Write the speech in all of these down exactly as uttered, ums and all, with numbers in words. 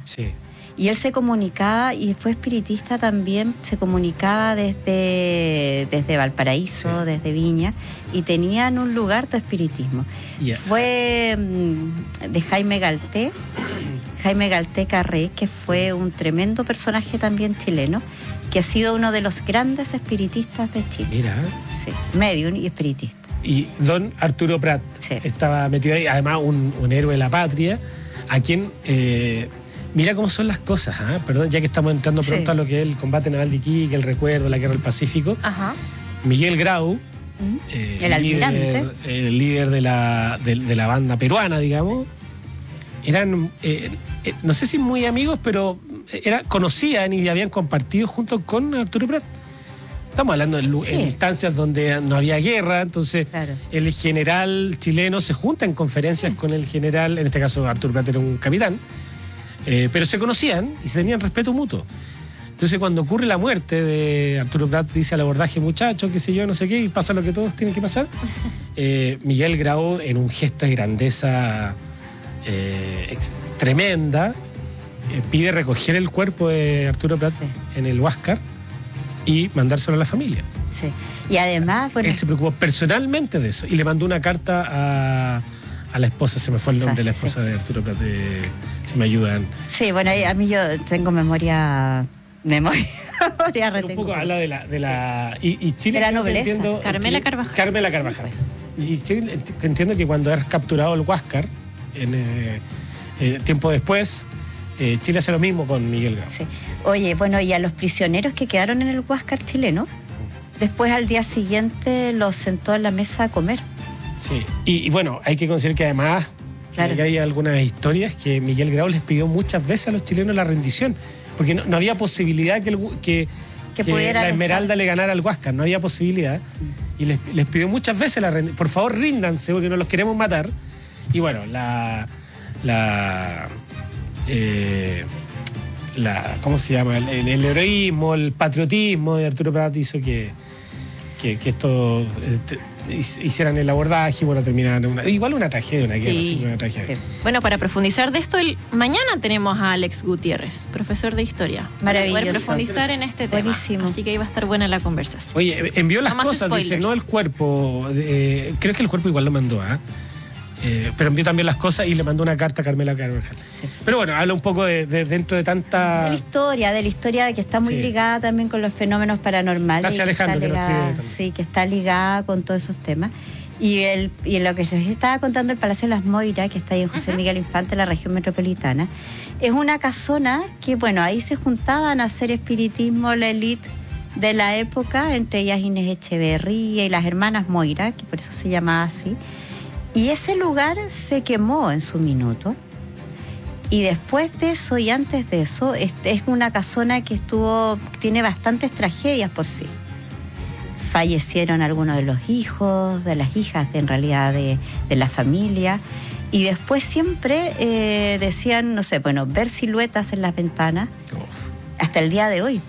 Sí. Y él se comunicaba, y fue espiritista también, se comunicaba desde, desde Valparaíso, sí. desde Viña, y tenían un lugar de espiritismo. Yeah. Fue mm, de Jaime Galté, Jaime Galté Carré, que fue un tremendo personaje también chileno, que ha sido uno de los grandes espiritistas de Chile. Mira. Sí, medium y espiritista. Y don Arturo Prat sí. estaba metido ahí, además un, un héroe de la patria, a quien... Eh, mira cómo son las cosas, ¿eh? Perdón, ya que estamos entrando pronto sí. a lo que es el combate naval de Iquique, el recuerdo, la guerra del Pacífico. Ajá. Miguel Grau, ¿Mm? eh, el almirante, líder, el líder de la, de, de la banda peruana, digamos, sí. eran, eh, eh, no sé si muy amigos, pero era, conocían y habían compartido junto con Arturo Prat. Estamos hablando en, sí. en instancias donde no había guerra, entonces claro. el general chileno se junta en conferencias sí. con el general, en este caso Arturo Prat era un capitán, eh, pero se conocían y se tenían respeto mutuo. Entonces cuando ocurre la muerte de Arturo Prat, dice al abordaje, muchacho, qué sé yo, no sé qué, y pasa lo que todos tienen que pasar, eh, Miguel Grau, en un gesto de grandeza eh, ex- tremenda, eh, pide recoger el cuerpo de Arturo Prat sí. en el Huáscar y mandárselo a la familia. Sí. Y además... Bueno, él se preocupó personalmente de eso y le mandó una carta a, a la esposa, se me fue el nombre de la esposa sí. de Arturo Prat, de, si me ayudan. Sí, bueno, a mí yo tengo memoria... Memoria, memoria un poco habla de la... De la sí. y, y Chile... De la nobleza. Entiendo, Carmela Carvajal. Carmela Carvajal. Y Chile, entiendo que cuando es capturado el Huáscar, en, eh, eh, tiempo después... Eh, Chile hace lo mismo con Miguel Grau. Sí. Oye, bueno, y a los prisioneros que quedaron en el Huáscar chileno, después al día siguiente los sentó en la mesa a comer. Sí, y, y bueno, hay que considerar que además claro. que hay algunas historias que Miguel Grau les pidió muchas veces a los chilenos la rendición, porque no, no había posibilidad que, el, que, que, que la Esmeralda estar. le ganara al Huáscar, no había posibilidad, y les, les pidió muchas veces la rendición, por favor ríndanse porque no los queremos matar, y bueno, la... la Eh, la, ¿cómo se llama? El, el, el heroísmo, el patriotismo de Arturo Prat hizo que, que, que esto este, hicieran el abordaje y bueno, terminaran una, igual una tragedia, una guerra, sí, una tragedia. Sí. Bueno, para profundizar de esto, el, mañana tenemos a Alex Gutiérrez, profesor de historia. Maravilloso. Para poder profundizar en este tema. Buenísimo. Así que ahí va a estar buena la conversación. Oye, envió las no cosas, spoilers. dice, no el cuerpo, eh, creo que el cuerpo igual lo mandó, ¿ah? ¿eh? Eh, pero envió también las cosas y le mandó una carta a Carmela Carvajal. Sí. Pero bueno, habla un poco de, de dentro de tanta... De la historia, de la historia que está muy sí. ligada también con los fenómenos paranormales. Gracias, Alejandro, que está ligada, sí, que está ligada con todos esos temas. Y, el, y lo que les estaba contando el Palacio de las Moiras, que está ahí en José uh-huh. Miguel Infante, en la región metropolitana, es una casona que, bueno, ahí se juntaban a hacer espiritismo la élite de la época, entre ellas Inés Echeverría y las hermanas Moira, que por eso se llamaba así. Y ese lugar se quemó en su minuto. Y después de eso y antes de eso, este es una casona que estuvo, tiene bastantes tragedias por sí. Fallecieron algunos de los hijos, de las hijas de, en realidad de, de la familia. Y después siempre eh, decían, no sé, bueno, ver siluetas en las ventanas, Uf. hasta el día de hoy.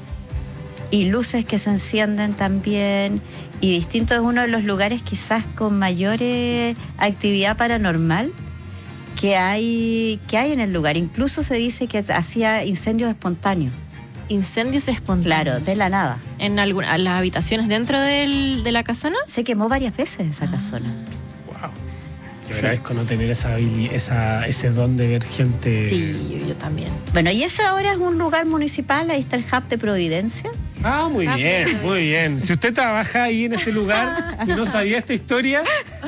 Y luces que se encienden también. Y distinto es uno de los lugares quizás con mayor eh, actividad paranormal que hay, que hay en el lugar. Incluso se dice que hacía incendios espontáneos. ¿Incendios espontáneos? Claro, de la nada. ¿En alguna, las habitaciones dentro del, de la casona? Se quemó varias veces esa ah. casona. Wow. Yo sí. agradezco no tener esa, esa, ese don de ver gente... Sí, yo, yo también. Bueno, y eso ahora es un lugar municipal, ahí está el Hub de Providencia. Ah, muy bien, muy bien. Si usted trabaja ahí en ese lugar y no sabía esta historia,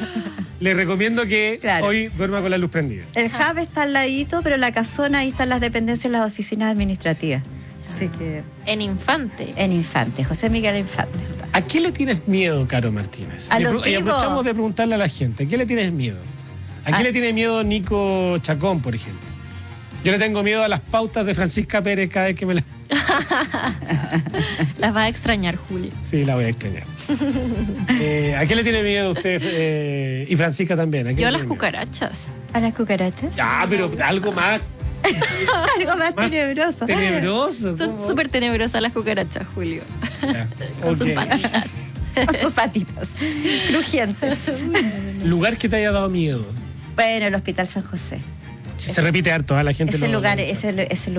le recomiendo que claro. hoy duerma con la luz prendida. El Hub está al ladito, pero la casona, ahí están las dependencias, las oficinas administrativas. Así que... En Infante. En Infante, José Miguel Infante. ¿A qué le tienes miedo, Caro Martínez? A y lo y aprovechamos de preguntarle a la gente, ¿a qué le tienes miedo? ¿A qué ah. le tiene miedo Nico Chacón, por ejemplo? Yo le tengo miedo a las pautas de Francisca Pérez cada vez que me las... Las va a extrañar, Julio. Sí, la voy a extrañar. eh, ¿A qué le tiene miedo usted eh, y Francisca también? ¿A Yo a las cucarachas. ¿A las cucarachas? Ah, pero algo más... algo más, más tenebroso. Tenebroso. Son súper tenebrosas las cucarachas, Julio. Ya. Con okay. sus patitas. Con sus patitas. Crujientes. ¿Lugar que te haya dado miedo? Bueno, el Hospital San José. Se repite harto, a ¿eh? la gente ese lo, lugar, lo ese, ese